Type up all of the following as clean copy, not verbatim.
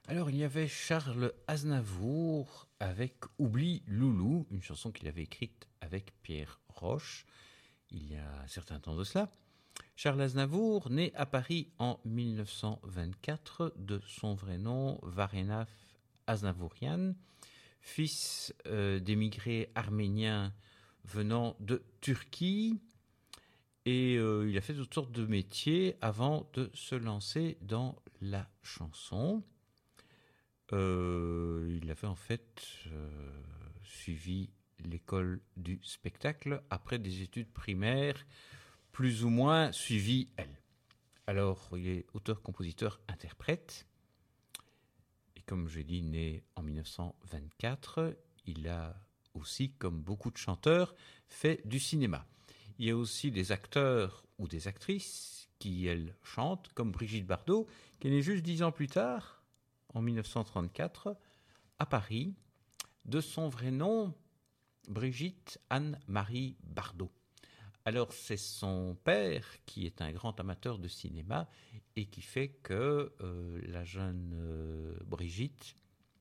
Alors, il y avait Charles Aznavour avec Oublie Loulou, une chanson qu'il avait écrite avec Pierre Roche, il y a un certain temps de cela. Charles Aznavour, né à Paris en 1924, de son vrai nom Varenaf Aznavourian, fils d'émigrés arméniens venant de Turquie, et il a fait toutes sortes de métiers avant de se lancer dans la chanson. Il avait en fait suivi l'école du spectacle après des études primaires plus ou moins suivies, elles. Alors, il est auteur, compositeur, interprète. Et comme j'ai dit, né en 1924, il a aussi, comme beaucoup de chanteurs, fait du cinéma. Il y a aussi des acteurs ou des actrices qui, elles, chantent, comme Brigitte Bardot, qui est née juste 10 ans plus tard, en 1934, à Paris, de son vrai nom, Brigitte Anne-Marie Bardot. Alors c'est son père qui est un grand amateur de cinéma et qui fait que la jeune Brigitte,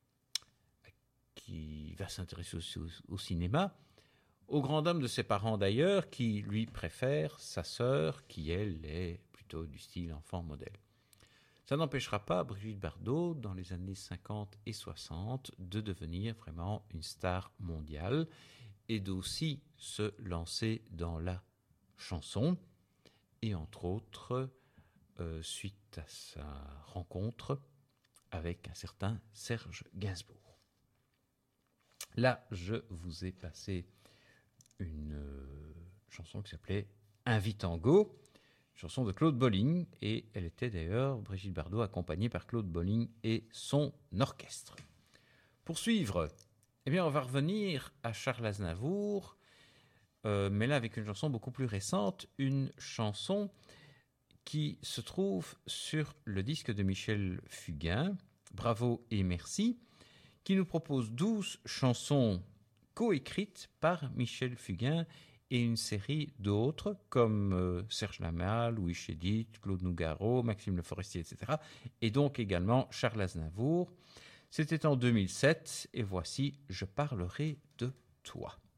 qui va s'intéresser aussi au cinéma, au grand dam de ses parents d'ailleurs, qui lui préfèrent sa sœur, qui elle est plutôt du style enfant modèle. Ça n'empêchera pas Brigitte Bardot, dans les années 50 et 60, de devenir vraiment une star mondiale et d'aussi se lancer dans la chanson, et entre autres, suite à sa rencontre avec un certain Serge Gainsbourg. Là, je vous ai passé une chanson qui s'appelait Invitango, chanson de Claude Bolling, et elle était d'ailleurs, Brigitte Bardot, accompagnée par Claude Bolling et son orchestre. Pour suivre, eh bien, on va revenir à Charles Aznavour, mais là avec une chanson beaucoup plus récente, une chanson qui se trouve sur le disque de Michel Fugain, Bravo et merci, qui nous propose 12 chansons coécrites par Michel Fugain et une série d'autres comme Serge Lama, Louis Chédid, Claude Nougaro, Maxime Le Forestier, etc. Et donc également Charles Aznavour. C'était en 2007 et voici Je parlerai de toi.